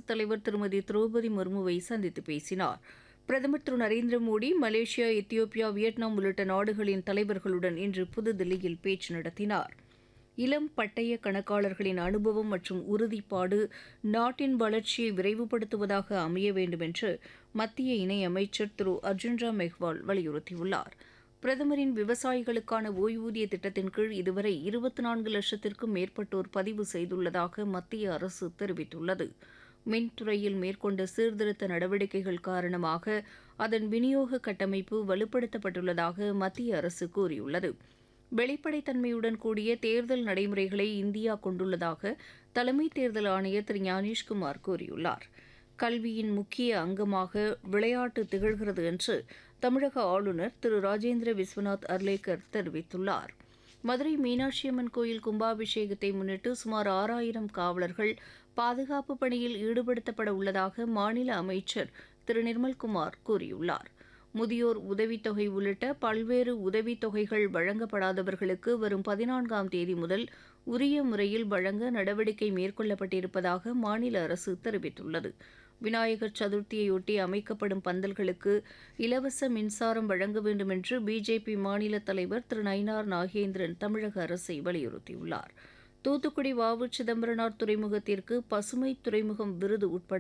குடியரசுத் தலைவர் திருமதி திரௌபதி முர்முவை சந்தித்து பேசினார். பிரதமர் திரு Narendra Modi Malaysia, Ethiopia, Vietnam உள்ளிட்ட நாடுகளின் தலைவர்களுடன் இன்று புதுதில்லியில் பேச்சு நடத்தினார். இளம் பட்டய கணக்காளர்களின் அனுபவம் மற்றும் உறுதிப்பாடு நாட்டின் வளர்ச்சியை விரைவுபடுத்துவதாக அமைய வேண்டும் என்று மத்திய இணையமைச்சர் திரு அர்ஜுன் ராம் மெஹ்வால் வலியுறுத்தியுள்ளார். பிரதமரின் விவசாயிகளுக்கான ஓய்வூதிய திட்டத்தின் கீழ் இதுவரை 24 லட்சத்திற்கும் மேற்பட்டோர் பதிவு செய்துள்ளதாக மத்திய அரசு தெரிவித்துள்ளது. மின்துறையில் மேற்கொண்ட சீர்திருத்த நடவடிக்கைகள் காரணமாக அதன் விநியோக கட்டமைப்பு வலுப்படுத்தப்பட்டுள்ளதாக மத்திய அரசு கூறியுள்ளது. வெளிப்படைத்தன்மையுடன் கூடிய தேர்தல் நடைமுறைகளை இந்தியா கொண்டுள்ளதாக தலைமை தேர்தல் ஆணையர் திரு ஞானேஷ்குமார் கூறியுள்ளார். கல்வியின் முக்கிய அங்கமாக விளையாட்டு திகழ்கிறது என்று தமிழக ஆளுநர் திரு ராஜேந்திர விஸ்வநாத் அர்லேக்கர் தெரிவித்துள்ளார். மதுரை மீனாட்சியம்மன் கோயில் கும்பாபிஷேகத்தை முன்னிட்டு சுமார் 6000 காவலர்கள் பாதுகாப்பு பணியில் ஈடுபடுத்தப்பட உள்ளதாக மாநில அமைச்சர் திரு நிர்மல்குமார் கூறியுள்ளார். முதியோர் உதவித்தொகை உள்ளிட்ட பல்வேறு உதவித்தொகைகள் வழங்கப்படாதவர்களுக்கு வரும் 14ஆம் தேதி முதல் உரிய முறையில் வழங்க நடவடிக்கை மேற்கொள்ளப்பட்டிருப்பதாக மாநில அரசு தெரிவித்துள்ளது. விநாயகர் சதுர்த்தியையொட்டி அமைக்கப்படும் பந்தல்களுக்கு இலவச மின்சாரம் வழங்க வேண்டும் என்று பிஜேபி மாநில தலைவர் திரு நயினார் நாகேந்திரன் தமிழக அரசை வலியுறுத்தியுள்ளார். தூத்துக்குடி வ.உ. சிதம்பரனார் துறைமுகத்திற்கு பசுமை துறைமுகம் விருது உட்பட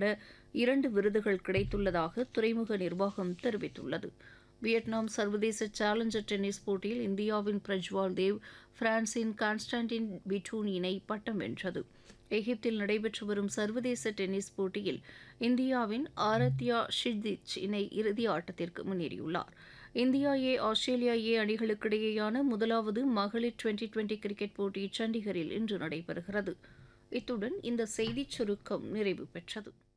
2 விருதுகள் கிடைத்துள்ளதாக துறைமுக நிர்வாகம் தெரிவித்துள்ளது. வியட்நாம் சர்வதேச சேலஞ்சர் டென்னிஸ் போட்டியில் இந்தியாவின் பிரஜ்வால் தேவ் பிரான்சின் கான்ஸ்டான்டின் பிட்டூன் இணை பட்டம் வென்றது. எகிப்தில் நடைபெற்று வரும் சர்வதேச டென்னிஸ் போட்டியில் இந்தியாவின் ஆரத்யா ஷிஜ்திச் இணை இறுதி ஆட்டத்திற்கு முன்னேறியுள்ளார். இந்தியா ஏ, ஆஸ்திரேலியா ஏ அணிகளுக்கிடையேயான முதலாவது மகளிர் டுவெண்டி கிரிக்கெட் போட்டி சண்டிகரில் இன்று நடைபெறுகிறது. இத்துடன் இந்த செய்திச் சுருக்கம் நிறைவு பெற்றது.